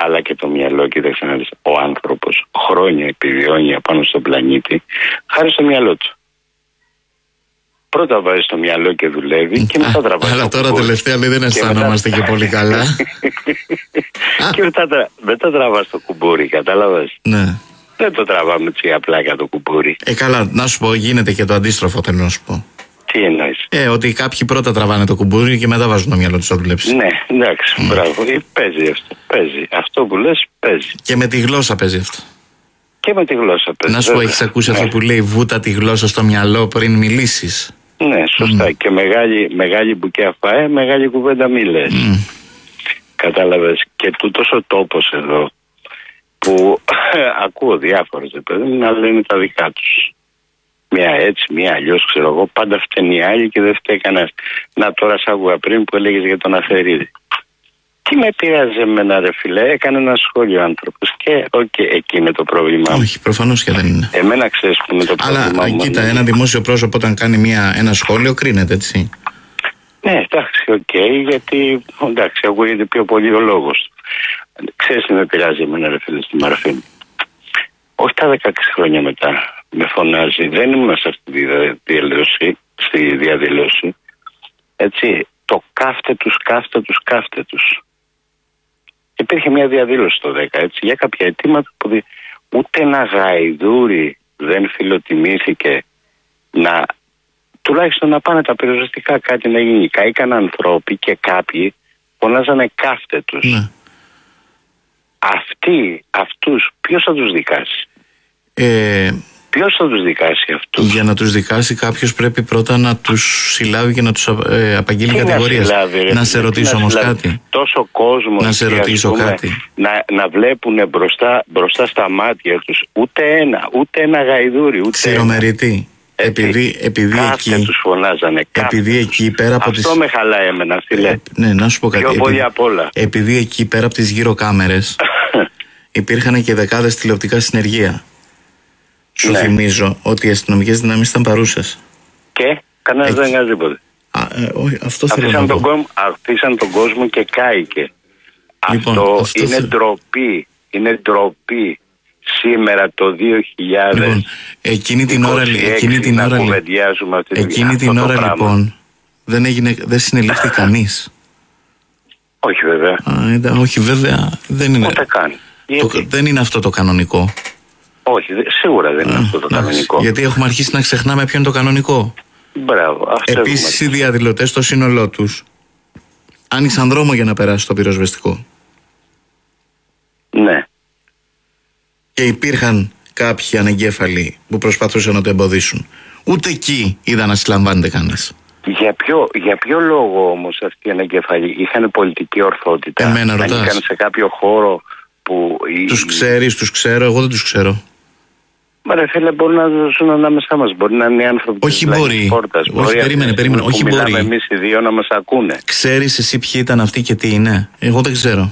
αλλά και το μυαλό. Κοίταξε να δεις, ο άνθρωπος χρόνια επιβιώνει απάνω στον πλανήτη χάρη στο μυαλό του. Πρώτα βάζει στο μυαλό και δουλεύει και μετά τραβάει. Αλλά τώρα τελευταία λέει δεν αισθανόμαστε και πολύ καλά. Και μετά τραβά το κουμπούρι, κατάλαβες. Ναι. Δεν το τραβάμε έτσι απλά για το κουμπούρι. Καλά, να σου πω, γίνεται και το αντίστροφο, θέλω να σου πω. Τι εννοείς? Ότι κάποιοι πρώτα τραβάνε το κουμπούρι και μετά βάζουν το μυαλό τους να δουλέψει. Ναι, εντάξει, μπράβο. Παίζει αυτό. Παίζει. Αυτό που λες παίζει. Και με τη γλώσσα παίζει αυτό. Και με τη γλώσσα παίζει. Να σου πω, έχεις ακούσει αυτό που λέει βούτα τη γλώσσα στο μυαλό πριν μιλήσεις? Ναι, σωστά. Και μεγάλη μπουκιά φαέ, μεγάλη κουβέντα μη λες. Κατάλαβες. Και τούτος ο τόπος εδώ που ακούω διάφορες παιδί να λένε τα δικά τους. Μία έτσι, μία αλλιώς, ξέρω εγώ, πάντα φταίνει οι άλλοι και δεν φταίει κανένας. Να τώρα σ' άκουγα πριν που έλεγες για τον Αθερίδη. Τι με πειράζει εμένα, ρε φίλε, έκανε ένα σχόλιο άνθρωπος και εκεί είναι το πρόβλημά μου. Όχι, προφανώς και δεν είναι. Εμένα ξέρεις που είναι το πρόβλημά μου. Αλλά κοίτα, ένα δημόσιο πρόσωπο όταν κάνει ένα σχόλιο κρίνεται, έτσι. Ναι, εντάξει, γιατί εντάξει, ακούγεται πιο πολύ ο λόγος του. Ξέρεις τι με πειράζει εμένα, ρε φίλε, στη Μαρφή. Όχι τα 16 χρόνια μετά με φωνάζει, δεν ήμουν σε αυτή τη διαδήλωση, έτσι, το κάφτε τους. Υπήρχε μια διαδήλωση το 10, έτσι, για κάποια αιτήματα που ούτε ένα γαϊδούρι δεν φιλοτιμήθηκε τουλάχιστον να πάνε τα πυροσβεστικά κάτι να γίνει. Καήκαν ανθρώποι και κάποιοι φωνάζανε κάφτε τους. Ναι. Αυτούς ποιος θα τους δικάσει? Ποιος θα τους δικάσει αυτούς? Για να τους δικάσει κάποιος πρέπει πρώτα να τους συλλάβει και να τους απαγγείλει κατηγορίες. Να σε ρωτήσω όμως κάτι. Τόσο κόσμο. Να σε ρωτήσω κάτι. Να βλέπουν μπροστά στα μάτια τους ούτε ένα γαϊδούρι. Ξηρομερητή. Επειδή εκεί τους φωνάζανε. Επειδή εκεί πέρα από αυτό με χαλάει εμένα, φίλε. Ναι, να σου πω κάτι. Πιο πολύ απ' όλα. Επειδή εκεί πέρα από τις γύρω κάμερες υπήρχαν και δεκάδες τηλεοπτικά συνεργεία. Σου θυμίζω ότι οι αστυνομικές δυνάμεις ήταν παρούσες. Και κανένας δεν έκανε τίποτε. Αυτό θέλω να πω. Αφήσαν τον κόσμο και κάηκε. Λοιπόν, αυτό είναι ντροπή. Είναι ντροπή. Σήμερα το 2000. Λοιπόν, εκείνη την ώρα λοιπόν δεν συνελήφθη κανείς. Όχι βέβαια. Όχι βέβαια, δεν είναι. Ούτε καν. Δεν είναι αυτό το κανονικό. Όχι, σίγουρα δεν είναι αυτό το κανονικό. Γιατί έχουμε αρχίσει να ξεχνάμε ποιο είναι το κανονικό. Μπράβο. Επίσης οι διαδηλωτές στο σύνολό τους άνοιξαν δρόμο για να περάσει το πυροσβεστικό. Ναι. Και υπήρχαν κάποιοι ανεγκέφαλοι που προσπαθούσαν να το εμποδίσουν. Ούτε εκεί είδα να συλλαμβάνεται κανείς. Για ποιο λόγο όμως αυτοί οι ανεγκέφαλοι είχαν πολιτική ορθότητα? Εμένα ρωτάς? Ανήκαν σε κάποιο χώρο που... Τους ξέρω, εγώ δεν τους ξέρω. Μα ρε φίλε, μπορεί να ζουν ανάμεσά μας. Μπορεί να είναι οι άνθρωποι της πόρτας. Όχι, περίμενε. Όχι, μπορεί. Μιλάμε εμείς οι δύο να μας ακούνε. Ξέρεις εσύ ποιοι ήταν αυτοί και τι είναι? Εγώ δεν ξέρω.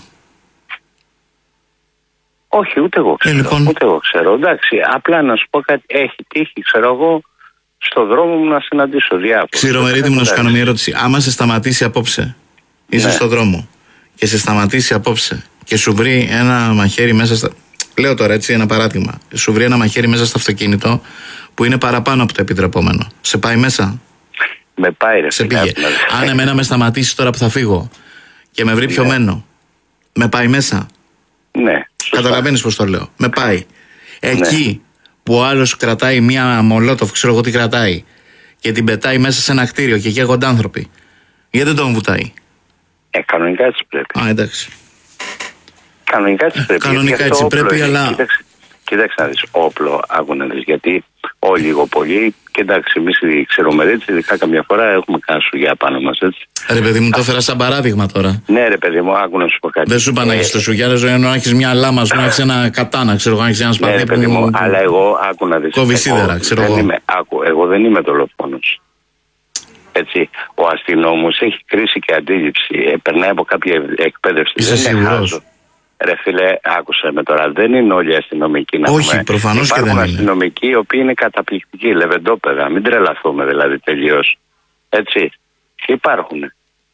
Όχι, ούτε εγώ ξέρω. Λοιπόν. Ούτε εγώ ξέρω. Εντάξει, απλά να σου πω κάτι. Έχει τύχει, ξέρω εγώ, στο δρόμο μου να συναντήσω διάφορους. Ξηρομερίτη μου, να σου κάνω μια ερώτηση. Άμα σε σταματήσει απόψε, είσαι στο δρόμο και σε σταματήσει απόψε και σου βρει ένα μαχαίρι μέσα στα. Λέω τώρα έτσι ένα παράδειγμα. Σου βρει ένα μαχαίρι μέσα στο αυτοκίνητο που είναι παραπάνω από το επιτρεπόμενο. Σε πάει μέσα? Με πάει, ρε. Σε πήγε. Αν εμένα με σταματήσει τώρα που θα φύγω και με βρει πιωμένο, με πάει μέσα? Ναι. Καταλαβαίνεις πώς το λέω? Με πάει. Εκεί που ο άλλος κρατάει μία μολότοφ, ξέρω εγώ τι κρατάει, και την πετάει μέσα σε ένα κτίριο και καίγονται άνθρωποι, γιατί δεν τον βουτάει? Κανονικά έτσι πρέπει. Εντάξει. Κανονικά έτσι πρέπει. Κανονικά έτσι πρέπει, αλλά. Κοίταξε να δεις, όπλο, άκου να δεις, γιατί όλοι λίγο πολύ, και εντάξει, εμείς οι ξερομερίτες, ειδικά καμιά φορά έχουμε κάνει σουγιά πάνω μας, έτσι. Ρε παιδί μου, το έφερα σαν παράδειγμα τώρα. Ναι, ρε παιδί μου, άκου να σου πω κάτι. Δεν σου είπα να έχεις το σουγιά, να έχεις μια λάμα, να έχεις ένα κατάνα, ξέρω, να έχεις ένα σπαθί. Ναι, ρε παιδί μου, αλλά εγώ, άκου να δεις. Κόβει σίδερα, ξέρω εγώ. Εγώ δεν είμαι δολοφόνος. Έτσι, ο αστυνόμος έχει κρίση και αντίληψη, περνάει από κάποια εκπαίδευση. Είσαι σίγουρος? Ρε φίλε, άκουσε με τώρα, δεν είναι όλοι αστυνομικοί να πούμε. Όχι, προφανώς και δεν είναι. Υπάρχουν αστυνομικοί οι οποίοι είναι καταπληκτικοί, λεβεντόπεδα, μην τρελαθούμε δηλαδή τελείως. Έτσι, υπάρχουν.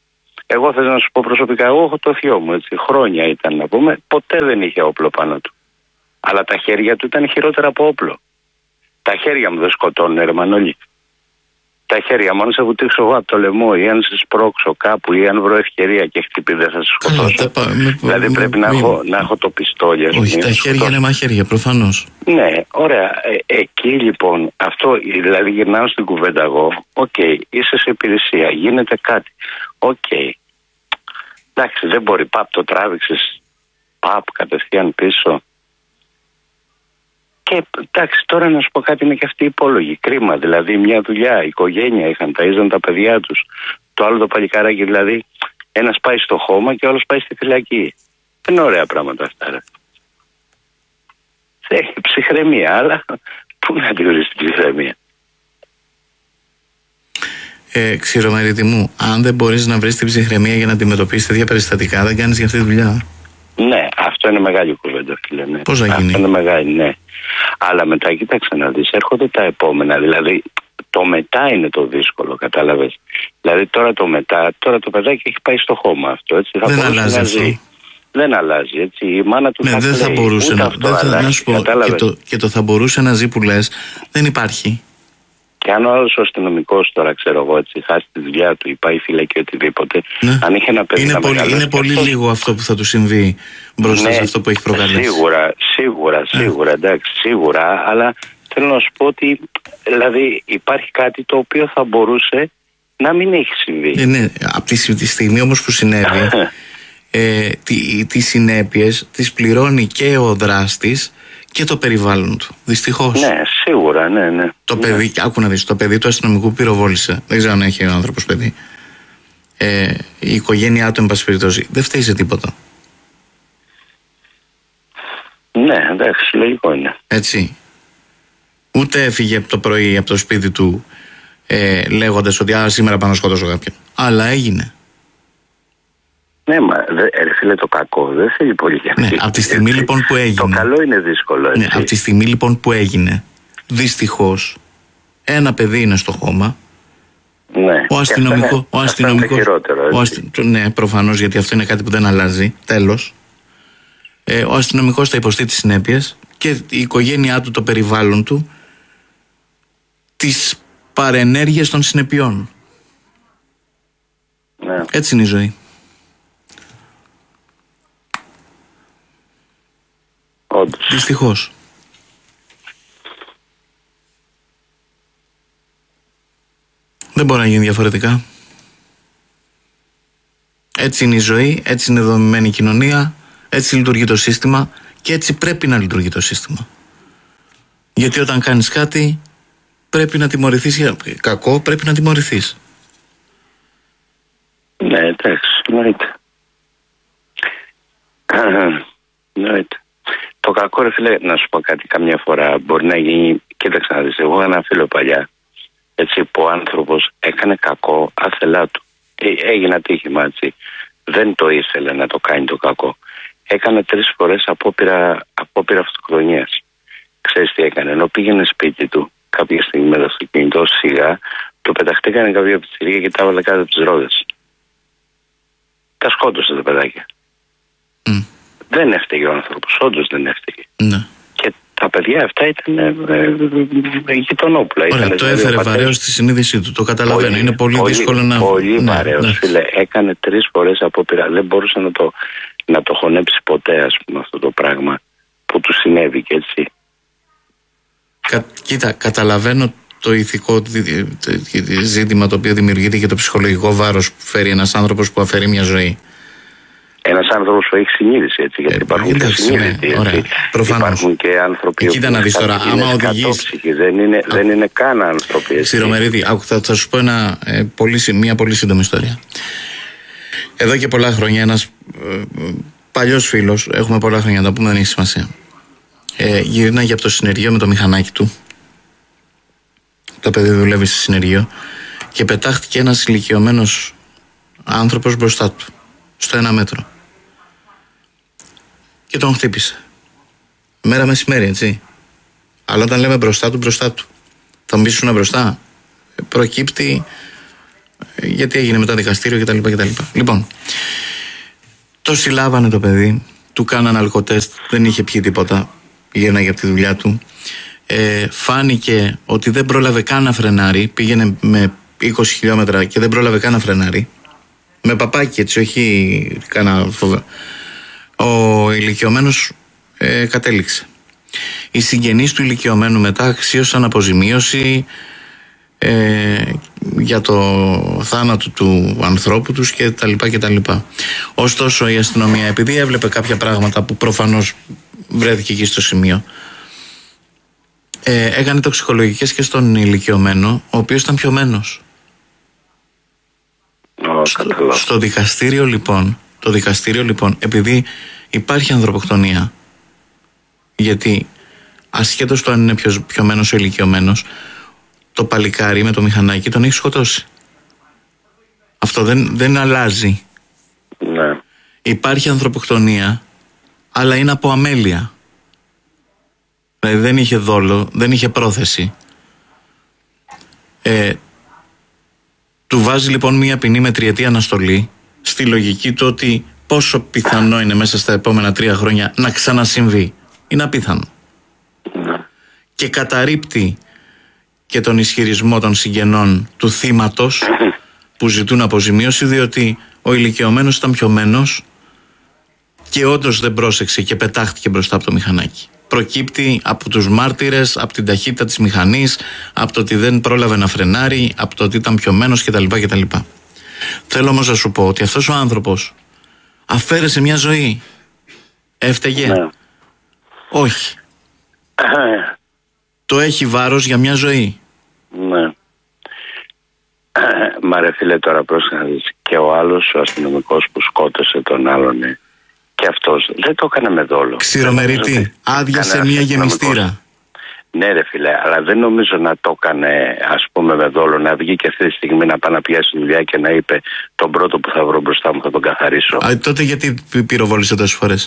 Εγώ θέλω να σου πω προσωπικά, εγώ έχω το θείο μου, έτσι, χρόνια ήταν να πούμε, ποτέ δεν είχε όπλο πάνω του. Αλλά τα χέρια του ήταν χειρότερα από όπλο. Τα χέρια μου δεν σκοτώνουν, ρε Μανώλη. Τα χέρια μου, αν σε βουτήξω εγώ από το λαιμό ή αν σε σπρώξω κάπου ή αν βρω ευκαιρία και χτυπή, δεν θα σε σκοτώσω. Δηλαδή πρέπει να έχω το πιστόλι. Όχι, τα χέρια είναι μαχαίρια, προφανώς. Ναι, ωραία. Εκεί λοιπόν, αυτό, δηλαδή γυρνάω στην κουβέντα εγώ. Οκ, είσαι σε υπηρεσία, γίνεται κάτι. Οκ. Εντάξει, δεν μπορεί, το τράβηξες, κατευθείαν πίσω. Και εντάξει, τώρα να σου πω κάτι, είναι και αυτοί υπόλογοι. Κρίμα, δηλαδή μια δουλειά, οικογένεια είχαν, ταΐζαν τα παιδιά τους. Το άλλο το παλικάράκι, δηλαδή, ένας πάει στο χώμα και ο άλλος πάει στη φυλακή. Δεν είναι ωραία πράγματα αυτά, ρε. Έχει ψυχραιμία, αλλά πού να τη βρεις την ψυχραιμία. Ξηρομερίτη μου, αν δεν μπορείς να βρεις την ψυχραιμία για να αντιμετωπίσεις τέτοια περιστατικά, δεν κάνεις για αυτή τη δουλειά. Ναι, αυτό είναι μεγάλη κουβέντα, φίλε. Ναι. Πώς θα γίνει? Αυτό είναι μεγάλη, ναι. Αλλά μετά, κοίταξε να δεις, έρχονται τα επόμενα. Δηλαδή, το μετά είναι το δύσκολο, κατάλαβες. Δηλαδή, τώρα το παιδάκι έχει πάει στο χώμα αυτό, έτσι. Θα δεν αλλάζει αυτό. Δεν αλλάζει, έτσι. Η μάνα του δεν θα μπορούσε να σου πω. Και το θα μπορούσε να ζει που λες, δεν υπάρχει. Και αν ο άλλος ο αστυνομικός τώρα, ξέρω εγώ, έτσι, χάσει τη δουλειά του ή πάει φυλακή οτιδήποτε, ναι. Αν είχε ένα παιδί είναι πολύ λίγο αυτό που θα του συμβεί μπροστά, ναι, σε αυτό που έχει προκαλέσει. Σίγουρα, εντάξει, σίγουρα, αλλά θέλω να σου πω ότι δηλαδή υπάρχει κάτι το οποίο θα μπορούσε να μην έχει συμβεί. Ναι, από τη στιγμή όμως που συνέβη, τις συνέπειες τις πληρώνει και ο δράστης και το περιβάλλον του, δυστυχώς. Ναι, σίγουρα, ναι. Το παιδί, άκου να δεις, το παιδί του αστυνομικού πυροβόλησε. Δεν ξέρω αν έχει ο άνθρωπος παιδί. Η οικογένειά του, εν πάση περιπτώσει, δεν φταίει σε τίποτα. Ναι, εντάξει, λογικό είναι. Έτσι. Ούτε έφυγε το πρωί από το σπίτι του λέγοντας ότι σήμερα πάω να σκοτώσω κάποιον. Αλλά έγινε. Ναι, μα φίλε, το κακό δεν θέλει πολύ για να. Ναι, από τη στιγμή λοιπόν που έγινε. Το καλό είναι δύσκολο, έτσι. Ναι, από τη στιγμή λοιπόν που έγινε, δυστυχώς, ένα παιδί είναι στο χώμα. Ναι, ο αστυνομικός. Ναι, προφανώς, γιατί αυτό είναι κάτι που δεν αλλάζει. Τέλος. Ο αστυνομικός θα υποστεί τις συνέπειες και η οικογένειά του, το περιβάλλον του, τις παρενέργειες των συνεπειών. Ναι. Έτσι είναι η ζωή. Όντως. Δυστυχώς. Δεν μπορεί να γίνει διαφορετικά. Έτσι είναι η ζωή, έτσι είναι δομημένη η κοινωνία, έτσι λειτουργεί το σύστημα και έτσι πρέπει να λειτουργεί το σύστημα. Γιατί όταν κάνεις κάτι πρέπει να τιμωρηθείς, κακό πρέπει να τιμωρηθείς. Ναι, εντάξει, εννοείται. Το κακό, ρε φίλε, να σου πω κάτι, καμιά φορά μπορεί να γίνει. Κοίταξε να δεις, εγώ είχα ένα φίλο παλιά, έτσι, που ο άνθρωπος έκανε κακό άθελά του. Έγινε ατύχημα, έτσι. Δεν το ήθελε να το κάνει το κακό. Έκανε 3 φορές απόπειρα αυτοκτονίας. Ξέρεις τι έκανε? Ενώ πήγαινε σπίτι του κάποια στιγμή με το αυτοκίνητο, σιγά, το πεταχτήκανε κάποια πιτσιρία και τα έβαλε κάτω από τις ρόδες. Τα σκότωσε τα παιδάκια. Δεν έφταιγε ο άνθρωπος, όντως δεν έφταιγε. Ναι. Και τα παιδιά αυτά ήταν γειτονόπουλα. Ωραία, το έφερε βαρέως στη συνείδησή του, το καταλαβαίνω. Είναι πολύ δύσκολο να. Πολύ βαρέως, φίλε. Έκανε 3 φορές απόπειρα. Δεν μπορούσε να το χωνέψει ποτέ, ας πούμε, αυτό το πράγμα που του συνέβη και έτσι. Κοίτα, καταλαβαίνω το ηθικό ζήτημα το οποίο δημιουργείται και το ψυχολογικό βάρος που φέρει ένας άνθρωπος που αφαιρεί μια ζωή. Ένας άνθρωπος που έχει συνείδηση, έτσι, γιατί υπάρχουν και συνείδητοι, ναι, υπάρχουν και άνθρωποι που να δεις τώρα, άμα οδηγείς, δεν είναι καν άνθρωποι. Ξηρομερίτη, θα σου πω μια πολύ σύντομη ιστορία. Εδώ και πολλά χρόνια ένας παλιός φίλος, έχουμε πολλά χρόνια να τα πούμε, δεν έχει σημασία, γυρνάγε από το συνεργείο με το μηχανάκι του. Το παιδί δουλεύει σε συνεργείο και πετάχτηκε ένας ηλικιωμένος άνθρωπος μπροστά του, στο 1 μέτρο. Και τον χτύπησε. Μέρα μεσημέρι, έτσι. Αλλά όταν λέμε μπροστά του. Θα μου πεις, ήσουν μπροστά. Προκύπτει γιατί έγινε μετά δικαστήριο κτλ. Λοιπόν, το συλλάβανε το παιδί, του κάνανε αλκοτέστ, δεν είχε πιει τίποτα, γύρναγε από τη δουλειά του. Φάνηκε ότι δεν πρόλαβε καν να φρενάρει, πήγαινε με 20 χιλιόμετρα και δεν πρόλαβε καν να φρενάρει. Με παπάκι, έτσι, όχι κανένα φοβερό. Ο ηλικιωμένος κατέληξε. Οι συγγενείς του ηλικιωμένου μετά αξίωσαν αποζημίωση για το θάνατο του ανθρώπου τους και τα λοιπά. Ωστόσο η αστυνομία, επειδή έβλεπε κάποια πράγματα που προφανώς βρέθηκε εκεί στο σημείο, έκανε τοξικολογικές και στον ηλικιωμένο, ο οποίος ήταν πιωμένος. Στο δικαστήριο λοιπόν, επειδή υπάρχει ανθρωποκτονία, γιατί ασχέτως το αν είναι πιωμένος ή ηλικιωμένος, το παλικάρι με το μηχανάκι τον έχει σκοτώσει. Αυτό δεν αλλάζει. Ναι. Υπάρχει ανθρωποκτονία, αλλά είναι από αμέλεια. Δηλαδή δεν είχε δόλο, δεν είχε πρόθεση. Του βάζει λοιπόν μία ποινή με 3η αναστολή, στη λογική του ότι πόσο πιθανό είναι μέσα στα επόμενα 3 χρόνια να ξανασυμβεί. Είναι απίθανο. Ναι. Και καταρρίπτει και τον ισχυρισμό των συγγενών του θύματος που ζητούν αποζημίωση, διότι ο ηλικιωμένος ήταν πιωμένος και όντως δεν πρόσεξε και πετάχτηκε μπροστά από το μηχανάκι. Προκύπτει από τους μάρτυρες, από την ταχύτητα της μηχανής, από το ότι δεν πρόλαβε να φρενάρει, από το ότι ήταν πιωμένος κτλ. Θέλω όμως να σου πω ότι αυτός ο άνθρωπος αφαίρεσε μια ζωή. Έφταιγε? Ναι. Όχι. Το έχει βάρος για μια ζωή. Ναι. Μα ρε φίλε, τώρα πρόσεχε να δεις, και ο άλλος ο αστυνομικός που σκότωσε τον άλλον, και αυτός δεν το έκανε με δόλο. Ξηρομερίτη, άδειασε μια γεμιστήρα. Ναι ρε φίλε, αλλά δεν νομίζω να το έκανε, ας πούμε, με δόλο, να βγει και αυτή τη στιγμή να πάει να πιάσει δουλειά και να είπε τον πρώτο που θα βρω μπροστά μου θα τον καθαρίσω. Τότε γιατί πυροβόλησε τόσες φορές?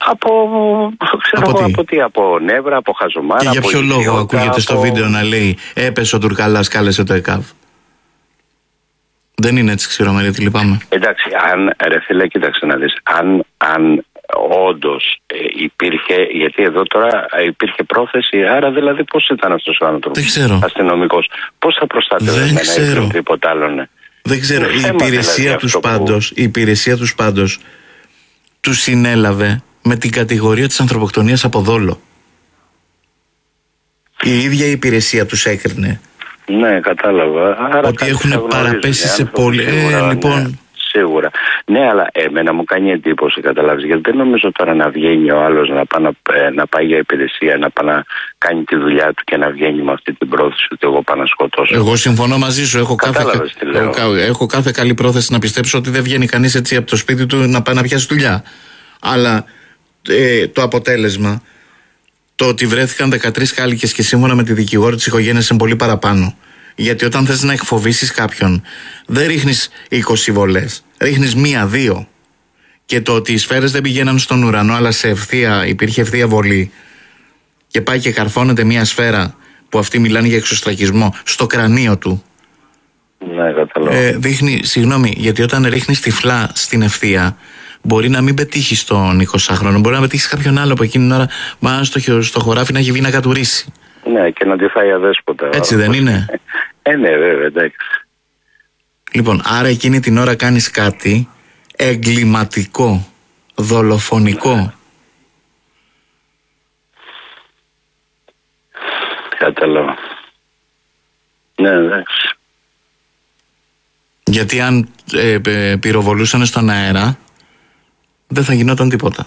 Από νεύρα, από χαζομάρα. Και για ποιο λόγο ακούγεται στο βίντεο να λέει έπεσε ο Τουρκαλάς, κάλεσε το ΕΚΑΒ? Δεν είναι έτσι, Ξηρομερίτη, λυπάμαι. Εντάξει, ρε φίλε, κοίταξε να δεις, αν όντως υπήρχε, γιατί εδώ τώρα υπήρχε πρόθεση, άρα δηλαδή πώς ήταν αυτός ο άνθρωπος αστυνομικός, πώς θα προστάτευε ένα τίποτα άλλο? Ναι. Δεν ξέρω, η υπηρεσία τους πάντως τους συνέλαβε με την κατηγορία της ανθρωποκτονίας από δόλο. Η ίδια η υπηρεσία τους έκρινε. Ναι, κατάλαβα. Άρα ότι έχουν παραπέσει σε πολύ. Λοιπόν. Ναι, σίγουρα. Ναι, αλλά εμένα μου κάνει εντύπωση, καταλάβεις, γιατί δεν νομίζω τώρα να βγαίνει ο άλλος να πάει για υπηρεσία, να πάει να κάνει τη δουλειά του και να βγαίνει με αυτή την πρόθεση ότι εγώ πάω να σκοτώσω. Εγώ συμφωνώ μαζί σου. Έχω κάθε καλή πρόθεση να πιστέψω ότι δεν βγαίνει κανείς έτσι από το σπίτι του να πάει να πιάσει δουλειά. Αλλά το αποτέλεσμα, το ότι βρέθηκαν 13 κάλικες και σύμφωνα με τη δικηγόρο της οικογένειας είναι πολύ παραπάνω. Γιατί όταν θες να εκφοβήσεις κάποιον, δεν ρίχνεις 20 βολές, ρίχνεις 1-2. Και το ότι οι σφαίρες δεν πηγαίναν στον ουρανό, αλλά υπήρχε ευθεία βολή, και πάει και καρφώνεται μια σφαίρα που αυτοί μιλάνε για εξωστρακισμό στο κρανίο του. Ναι, καταλαβαίνω. Δείχνει, συγγνώμη, γιατί όταν ρίχνεις τυφλά στην ευθεία, μπορεί να μην πετύχει τον 20χρονο, μπορεί να πετύχει κάποιον άλλο από εκείνη την ώρα, μα στο χωράφι να έχει βγει να κατουρίσει. Ναι, και να τη φάει αδέσποτα. Έτσι δεν είναι? Ναι, βέβαια, εντάξει. Λοιπόν, άρα εκείνη την ώρα κάνεις κάτι εγκληματικό, δολοφονικό. Κατάλαβα. Ναι, εντάξει. Γιατί αν πυροβολούσαν στον αέρα, δεν θα γινόταν τίποτα.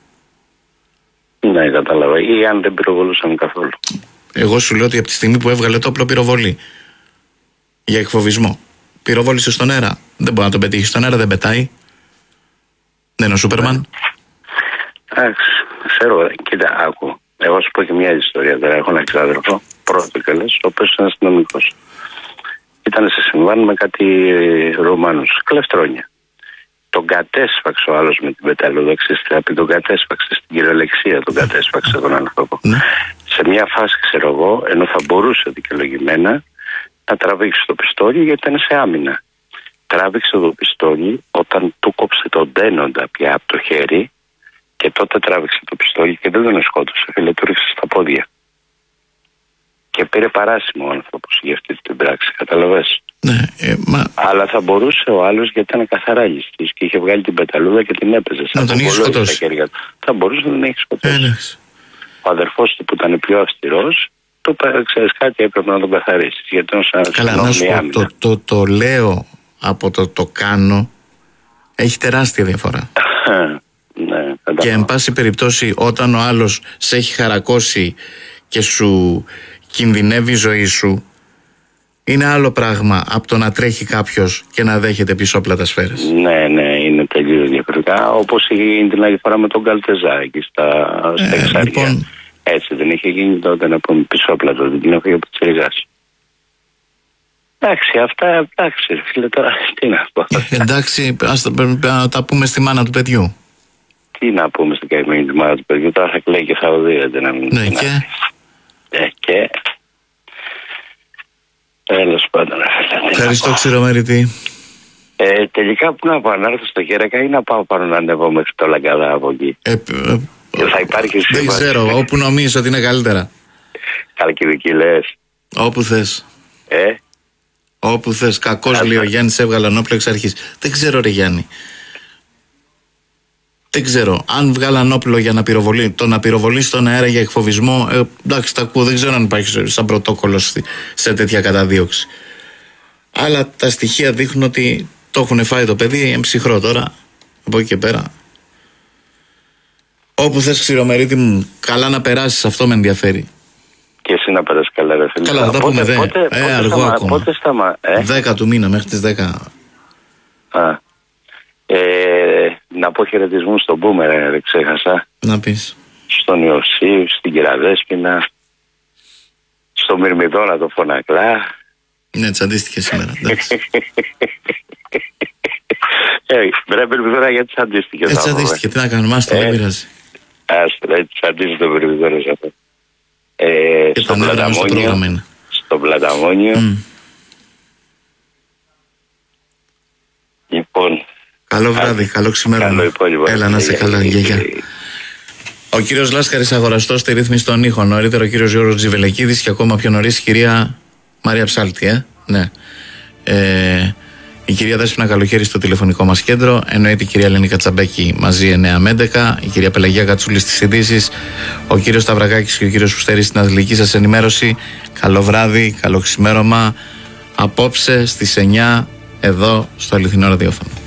Ναι, κατάλαβα. Ή αν δεν πυροβολούσαν καθόλου. Εγώ σου λέω ότι από τη στιγμή που έβγαλε το όπλο πυροβολή για εκφοβισμό, πυροβόλησε στον αέρα. Δεν μπορεί να τον πετύχει στον αέρα, δεν πετάει. Δεν είναι ο Σούπερμαν. Εντάξει, ξέρω, κοίτα, άκου. Εγώ σου πω και μια ιστορία τώρα. Έχω ένα ξάδερφο, πρώτο καλές, ο οποίος είναι αστυνομικός. Ήταν σε συμβάν με κάτι Ρουμάνους, κλεφτρόνια. Τον κατέσφαξε ο άλλος με την πεταλοδοξιστράπη, τον κατέσφαξε στην κυριολεξία, τον κατέσφαξε τον άνθρωπο. Σε μια φάση, ξέρω εγώ, ενώ θα μπορούσε δικαιολογημένα να τραβήξει το πιστόλι γιατί ήταν σε άμυνα. τράβηξε το πιστόλι όταν του κόψε τον τένοντα πια από το χέρι και τότε τράβηξε το πιστόλι και δεν τον σκότωσε, φίλε, του ρίξε στα πόδια. Και πήρε παράσημο ο άνθρωπος για αυτή την πράξη, καταλαβες. Ναι, αλλά θα μπορούσε ο άλλος, γιατί ήταν καθαρά ληστής και είχε βγάλει την πεταλούδα και την έπαιζε. Να τον είχε σκοτώσει. Θα μπορούσε να τον έχει σκοτώσει. Ο αδερφός του που ήταν πιο αυστηρός, του είπε: ξέρεις κάτι, έπρεπε να τον καθαρίσεις. Γιατί καλά, να σου πω, το λέω από το κάνω, έχει τεράστια διαφορά. Ναι, και εν πάση περιπτώσει, όταν ο άλλος σε έχει χαρακώσει και σου κινδυνεύει η ζωή σου, είναι άλλο πράγμα από το να τρέχει κάποιος και να δέχεται πισόπλατα σφαίρες. Ναι, είναι τελείως διαφορετικά. Όπως είχε γίνει την άλλη φορά με τον Καλτεζάκη στα Εξάρια. Λοιπόν, έτσι δεν είχε γίνει τότε, να πούμε, πισόπλατο, δεν την έχω για πιτσιριγάς. Εντάξει, αυτά, εντάξει, φίλε, τώρα τι να πω. Εντάξει, ας τα πούμε στη μάνα του παιδιού. Τι να πούμε στην καημένη τη μάνα του παιδιού, τώρα θα κλαίει και θα οδείρεται να μην. Ναι, και. Τέλος πάντων. Ευχαριστώ, Ξηρομερητή. Τελικά που να πάω, να έρθω στο Γέρεκα ή να πάω πάνω να ανέβω μέχρι το Λαγκαδά από εκεί. Θα υπάρχει δεν ξέρω, όπου νομίζεις ότι είναι καλύτερα. Καλκιδική λες. Όπου θες. Όπου θες. Κακός λέει ο Γιάννης, έβγαλαν όπλο εξ αρχής. Δεν ξέρω, ρε Γιάννη. Δεν ξέρω. Αν βγάλαν όπλο για να πυροβολεί, το να πυροβολεί στον αέρα για εκφοβισμό, εντάξει, τα ακούω. Δεν ξέρω αν υπάρχει σαν πρωτόκολλο σε τέτοια καταδίωξη. Αλλά τα στοιχεία δείχνουν ότι το έχουν φάει το παιδί, είναι ψυχρό τώρα. Από εκεί και πέρα. Όπου θες, Ξηρομερίτη μου, καλά να περάσεις, αυτό με ενδιαφέρει. Και εσύ να περάσεις καλά, ρε φίλε. Καλά, θα τα πούμε, αργό ακόμα. Πότε 10 του μήνα, μέχρι τις 10. Να πω χαιρετισμούς στον Μπούμερ, δεν ξέχασα. Να πεις. Στον Ιωσήφ, στην Κυραδέσποινα, στο Μυρμηδόνα το Φωνακλά. Ναι, τσαντίστηκε σήμερα. Βρε Μυρμηδόνα, γιατί τσαντίστηκε. Τσαντίστηκε, τι να κάνουμε, άστο, δεν πειράζει. Άστο, έτσι τσαντίστηκε το Μυρμηδόνα σε αυτό. Στο Πλαταμόνιο. Λοιπόν. Καλό βράδυ, καλό ξημέρωμα. Έλα να είσαι καλά, γεια. Ο κύριος Λάσκαρης, αγοραστός στη ρύθμιση των ήχων. Νωρίτερα ο κύριος Γιώργος Τζιβελεκίδης και ακόμα πιο νωρίς η κυρία Μαρία Ψάλτη. Ναι. Η κυρία Δέσποινα Καλοχέρη στο τηλεφωνικό μας κέντρο. Εννοείται η κυρία Ελένη Κατσαμπέκη μαζί 9 με 11. Η κυρία Πελαγία Κατσούλη στις ειδήσεις. Ο κύριος Σταυρακάκης και ο κύριος Φουστέρης στην αθλητική σας ενημέρωση. Καλό βράδυ, καλό ξημέρωμα. Απόψε στις 9 εδώ στο Αληθινό Ραδιόφωνο.